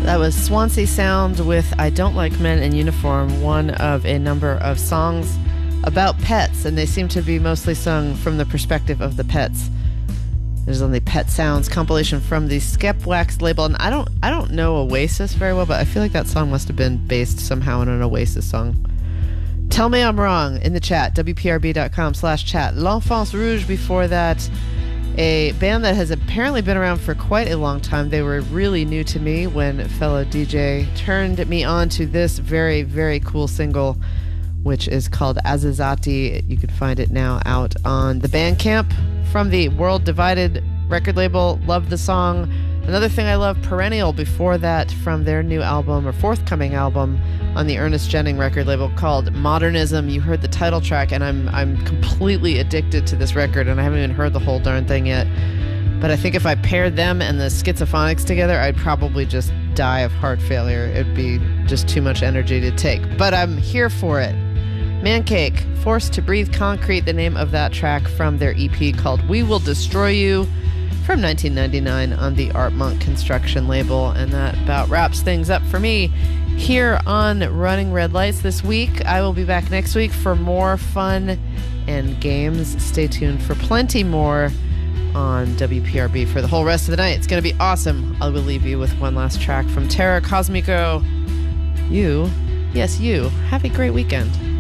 That was Swansea Sound with I Don't Like Men in Uniform, one of a number of songs about pets, and they seem to be mostly sung from the perspective of the pets. There's on the Pet Sounds compilation from the Skepwax label, and I don't know Oasis very well, but I feel like that song must have been based somehow on an Oasis song. Tell me I'm wrong in the chat, wprb.com/chat. L'Enfance Rouge before that, a band that has apparently been around for quite a long time. They were really new to me when fellow DJ turned me on to this very, very cool single, which is called Azazati. You can find it now out on the Bandcamp from the World Divided record label. Love the song. Another thing I love, Perennial, before that from their new album, or forthcoming album, on the Ernest Jennings record label called Modernism. You heard the title track, and I'm completely addicted to this record, and I haven't even heard the whole darn thing yet. But I think if I paired them and the Schizophonics together, I'd probably just die of heart failure. It'd be just too much energy to take. But I'm here for it. Mancake, Forced to Breathe Concrete, the name of that track from their EP called We Will Destroy You, from 1999 on the Art Monk Construction label. And that about wraps things up for me here on Running Red Lights this week. I will be back next week for more fun and games. Stay tuned for plenty more on WPRB for the whole rest of the night. It's going to be awesome. I will leave you with one last track from Terra Cosmico. You, yes you, have a great weekend.